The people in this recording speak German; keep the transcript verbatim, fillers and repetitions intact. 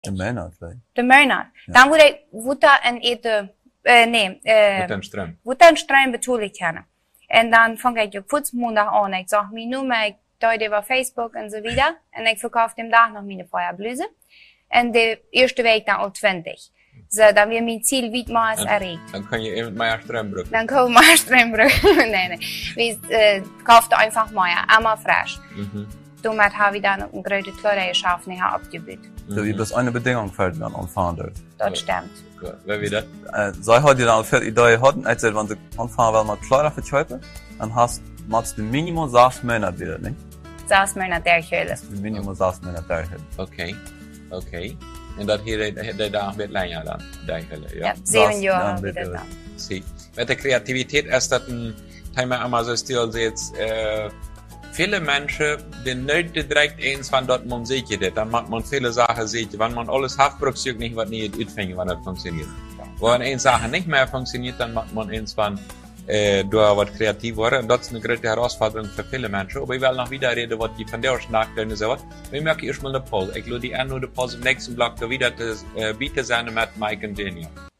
Een maand vielleicht. De maand. Ja. Dan moet ik water en eten, uh, nee, uh, water en stroom. Water en stroom bedoel ik kennen. En dan vang ik op voetsmaandag aan. Ik zeg, mijn nummer, ik doe dit op Facebook en zo wieder. En ik verkoop dem dag nog mijn Feuerbluse. En de eerste week dan al twintig. So, dan weer mijn ziel wietmaals erreicht. Dann kann ich eben mit Meier Strömbrück. Dann kann Meier Strömbrück. nee, nee. Wir äh, kauften einfach Meier, einmal frisch. Mhm. Damit haben wir dann eine große Kleiderschaft nicht abgebaut. So wie das eine Bedingung fällt dann anfahren dürfen. Das stimmt. Gut. Wer wie das? Äh, sei hat dir dann für die Idee hatten, als wenn du anfahren willst mit Kleider verkaufen, dann hast machst du Minimum sechs Monate wieder, nicht? Sechs Monate der Höhle. Minimum sechs Monate der Höhle. Okay. Okay. En dat hier de, de dag met Lanja dan, eigenlijk. Ja, ja zeven jaar weer dan. Zie. Met de creativiteit is dat een thema allemaal zo stil zit. Uh, viele Menschen, die nicht direkt eens van dat man zeker dit, dan maakt man viele Sachen zeker. Wenn man alles hat, braucht es nicht, was nicht uitvinden, wann das funktioniert. Wenn eine Sache nicht mehr funktioniert, dann macht man eens van äh, door wat creatief worden. En dat is een grote herausforderung voor viele Menschen. Aber ich will noch wieder reden, was die von der nachdenken so. Wir merken erstmal eine Pause. Ich lade die an, nur die Pause im nächsten Block da wieder zu äh, bieten sein mit Mike und Daniel.